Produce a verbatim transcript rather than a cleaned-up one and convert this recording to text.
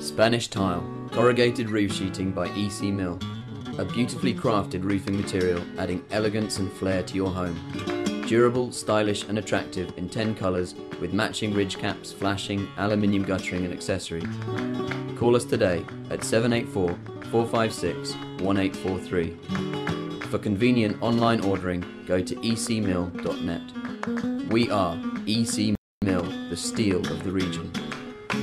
Spanish tile, corrugated roof sheeting by E C Mill. A beautifully crafted roofing material adding elegance and flair to your home. Durable, stylish and attractive in ten colours with matching ridge caps, flashing, aluminium guttering and accessory. Call us today at seven eight four, four five six, one eight four three. For convenient online ordering, go to e c mill dot net. We are E C Mill, the steel of the region.